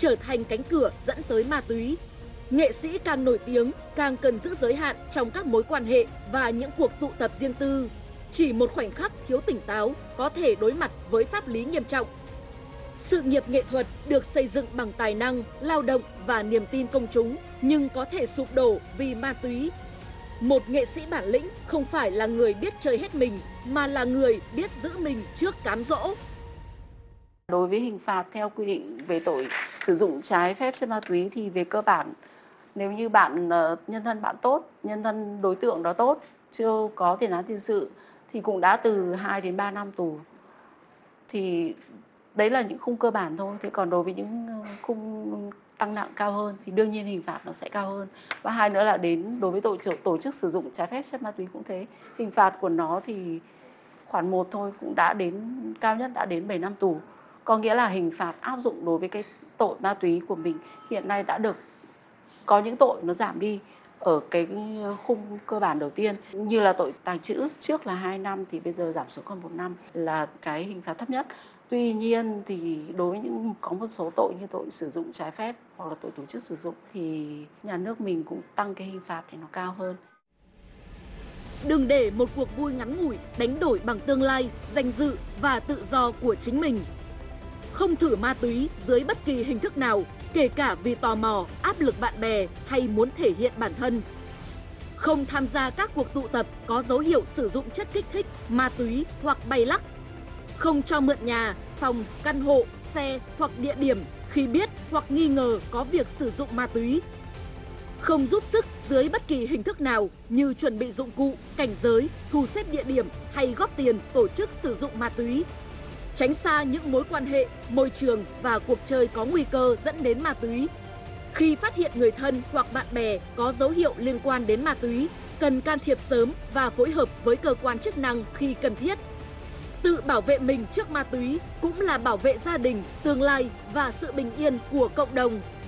trở thành cánh cửa dẫn tới ma túy. Nghệ sĩ càng nổi tiếng, càng cần giữ giới hạn trong các mối quan hệ và những cuộc tụ tập riêng tư. Chỉ một khoảnh khắc thiếu tỉnh táo có thể đối mặt với pháp lý nghiêm trọng. Sự nghiệp nghệ thuật được xây dựng bằng tài năng, lao động và niềm tin công chúng, nhưng có thể sụp đổ vì ma túy. Một nghệ sĩ bản lĩnh không phải là người biết chơi hết mình, mà là người biết giữ mình trước cám dỗ. Đối với hình phạt theo quy định về tội sử dụng trái phép chất ma túy thì về cơ bản, nếu như nhân thân bạn tốt, nhân thân đối tượng đó tốt, chưa có tiền án tiền sự thì cũng đã từ 2 đến 3 năm tù. Thì đấy là những khung cơ bản thôi. Thế còn đối với những khung tăng nặng cao hơn thì đương nhiên hình phạt nó sẽ cao hơn. Và hai nữa là đối với tổ chức sử dụng trái phép chất ma túy cũng thế. Hình phạt của nó thì khoản 1 thôi cũng đã đến, cao nhất đã đến 7 năm tù. Có nghĩa là hình phạt áp dụng đối với cái tội ma túy của mình hiện nay đã được, có những tội nó giảm đi ở cái khung cơ bản đầu tiên, như là tội tàng trữ trước là 2 năm thì bây giờ giảm xuống còn 1 năm là cái hình phạt thấp nhất. Tuy nhiên thì đối với có một số tội như tội sử dụng trái phép hoặc là tội tổ chức sử dụng thì nhà nước mình cũng tăng cái hình phạt để nó cao hơn. Đừng để một cuộc vui ngắn ngủi đánh đổi bằng tương lai, danh dự và tự do của chính mình. Không thử ma túy dưới bất kỳ hình thức nào, kể cả vì tò mò, áp lực bạn bè hay muốn thể hiện bản thân. Không tham gia các cuộc tụ tập có dấu hiệu sử dụng chất kích thích, ma túy hoặc bay lắc. Không cho mượn nhà, phòng, căn hộ, xe hoặc địa điểm khi biết hoặc nghi ngờ có việc sử dụng ma túy. Không giúp sức dưới bất kỳ hình thức nào như chuẩn bị dụng cụ, cảnh giới, thu xếp địa điểm hay góp tiền tổ chức sử dụng ma túy. Tránh xa những mối quan hệ, môi trường và cuộc chơi có nguy cơ dẫn đến ma túy. Khi phát hiện người thân hoặc bạn bè có dấu hiệu liên quan đến ma túy, cần can thiệp sớm và phối hợp với cơ quan chức năng khi cần thiết. Tự bảo vệ mình trước ma túy cũng là bảo vệ gia đình, tương lai và sự bình yên của cộng đồng.